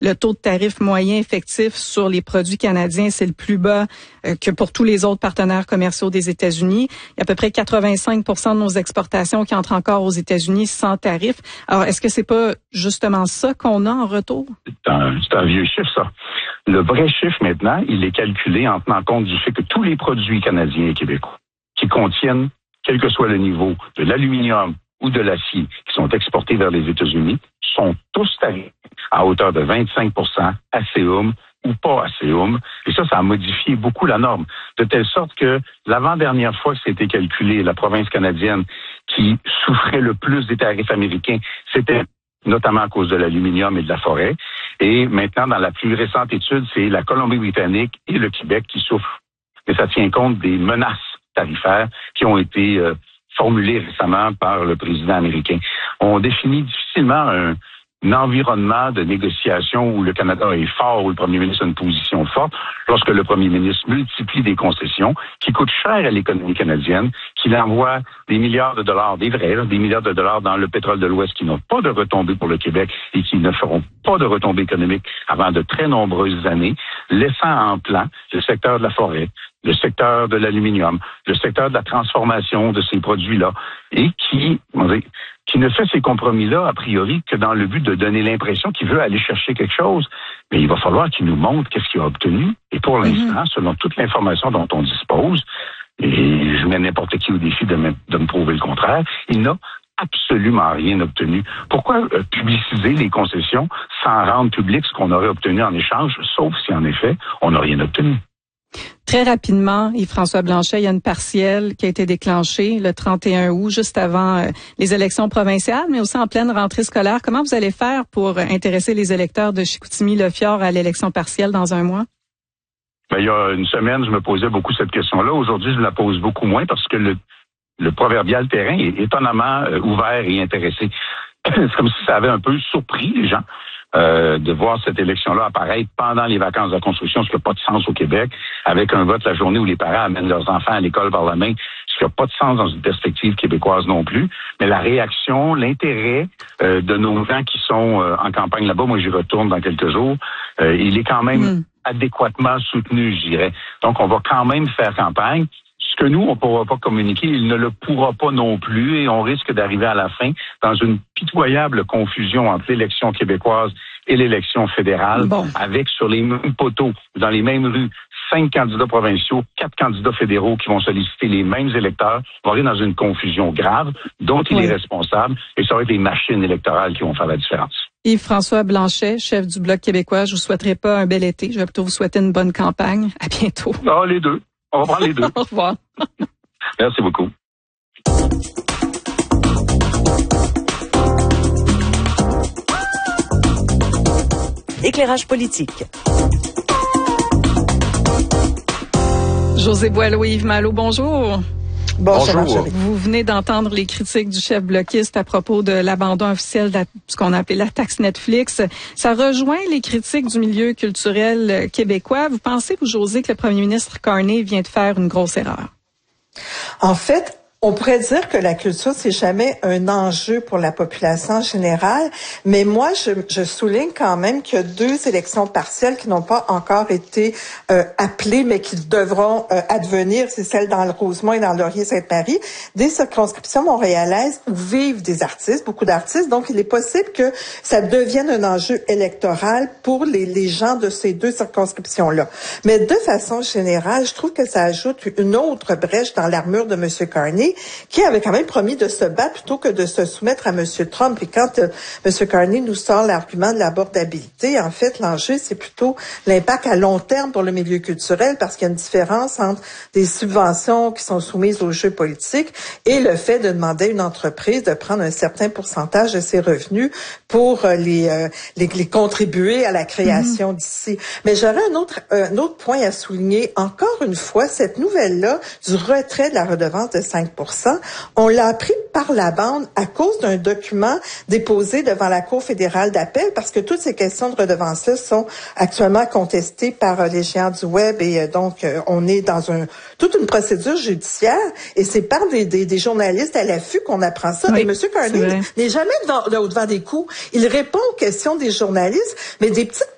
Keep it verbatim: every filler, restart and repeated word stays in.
le taux de tarif moyen effectif sur les produits canadiens, c'est le plus bas euh, que pour tous les autres partenaires commerciaux des États-Unis. Il y a à peu près quatre-vingt-cinq pour cent de nos exportations qui entrent encore aux États-Unis sans tarif. Alors, est-ce que c'est pas justement ça qu'on a en retour? C'est un, c'est un vieux chiffre, ça. Le vrai chiffre, maintenant, il est calculé en tenant compte du fait que tous les produits canadiens et québécois qui contiennent, quel que soit le niveau, de l'aluminium ou de l'acier qui sont exportés vers les États-Unis, sont tous tarifés à hauteur de vingt-cinq pour cent ASEUM ou pas ASEUM. Et ça, ça a modifié beaucoup la norme. De telle sorte que l'avant-dernière fois que c'était calculé, la province canadienne qui souffrait le plus des tarifs américains, c'était notamment à cause de l'aluminium et de la forêt. Et maintenant, dans la plus récente étude, c'est la Colombie-Britannique et le Québec qui souffrent. Mais ça tient compte des menaces tarifaires qui ont été euh, formulées récemment par le président américain. On définit difficilement un, un environnement de négociation où le Canada est fort, où le premier ministre a une position forte, lorsque le premier ministre multiplie des concessions qui coûtent cher à l'économie canadienne, qu'il envoie des milliards de dollars, des vrais, là, des milliards de dollars dans le pétrole de l'Ouest qui n'ont pas de retombées pour le Québec et qui ne feront pas de retombées économiques avant de très nombreuses années, laissant en plan le secteur de la forêt, le secteur de l'aluminium, le secteur de la transformation de ces produits-là, et qui, on va dire, qui ne fait ces compromis-là, a priori, que dans le but de donner l'impression qu'il veut aller chercher quelque chose. Mais il va falloir qu'il nous montre qu'est-ce qu'il a obtenu. Et pour l'instant, mm-hmm. selon toute l'information dont on dispose, et je mets n'importe qui au défi de me, de me prouver le contraire, il n'a absolument rien obtenu. Pourquoi euh, publiciser les concessions sans rendre public ce qu'on aurait obtenu en échange, sauf si, en effet, on n'a rien obtenu? Très rapidement, Yves-François Blanchet, il y a une partielle qui a été déclenchée le trente et un août, juste avant euh, les élections provinciales, mais aussi en pleine rentrée scolaire. Comment vous allez faire pour intéresser les électeurs de Chicoutimi-Le-Fjord à l'élection partielle dans un mois? Ben, il y a une semaine, je me posais beaucoup cette question-là. Aujourd'hui, je me la pose beaucoup moins parce que le, le proverbial terrain est étonnamment euh, ouvert et intéressé. C'est comme si ça avait un peu surpris les gens. Euh, de voir cette élection-là apparaître pendant les vacances de la construction, ce qui n'a pas de sens au Québec, avec un vote la journée où les parents amènent leurs enfants à l'école par la main, ce qui n'a pas de sens dans une perspective québécoise non plus. Mais la réaction, l'intérêt euh, de nos gens qui sont euh, en campagne là-bas, moi j'y retourne dans quelques jours, euh, il est quand même mmh. adéquatement soutenu, je dirais. Donc on va quand même faire campagne. Ce que nous, on ne pourra pas communiquer, il ne le pourra pas non plus et on risque d'arriver à la fin dans une pitoyable confusion entre l'élection québécoise et l'élection fédérale, bon. avec sur les mêmes poteaux, dans les mêmes rues, cinq candidats provinciaux, quatre candidats fédéraux qui vont solliciter les mêmes électeurs. On va arriver dans une confusion grave dont il oui. est responsable et ça va être les machines électorales qui vont faire la différence. Yves-François Blanchet, chef du Bloc québécois, je vous souhaiterais pas un bel été. Je vais plutôt vous souhaiter une bonne campagne. À bientôt. Ah, les deux. On va prendre les deux. Au revoir. Merci beaucoup. Éclairage politique. José Boileau, Yves Malo, bonjour. Bonjour. Vous venez d'entendre les critiques du chef bloquiste à propos de l'abandon officiel de ce qu'on a appelé la taxe Netflix. Ça rejoint les critiques du milieu culturel québécois. Vous pensez, vous, José, que le premier ministre Carney vient de faire une grosse erreur? En fait, on pourrait dire que la culture, c'est jamais un enjeu pour la population en général, mais moi, je, je souligne quand même qu'il y a deux élections partielles qui n'ont pas encore été euh, appelées, mais qui devront euh, advenir. C'est celle dans le Rosemont et dans le Laurier-Sainte-Marie, des circonscriptions montréalaises où vivent des artistes, beaucoup d'artistes. Donc, il est possible que ça devienne un enjeu électoral pour les, les gens de ces deux circonscriptions-là. Mais de façon générale, je trouve que ça ajoute une autre brèche dans l'armure de M. Carney, qui avait quand même promis de se battre plutôt que de se soumettre à M. Trump. Et quand euh, M. Carney nous sort l'argument de l'abordabilité, en fait, l'enjeu, c'est plutôt l'impact à long terme pour le milieu culturel, parce qu'il y a une différence entre des subventions qui sont soumises aux jeux politiques et le fait de demander à une entreprise de prendre un certain pourcentage de ses revenus pour euh, les, euh, les, les contribuer à la création mmh. d'ici. Mais j'aurais un autre, un autre point à souligner. Encore une fois, cette nouvelle-là du retrait de la redevance de cinq pour cent, on l'a appris par la bande à cause d'un document déposé devant la Cour fédérale d'appel, parce que toutes ces questions de redevance-là sont actuellement contestées par les géants du web et donc on est dans un toute une procédure judiciaire et c'est par des, des, des journalistes à l'affût qu'on apprend ça. Oui, et M. Carney n'est jamais devant, devant des coups. Il répond aux questions des journalistes, mais des petites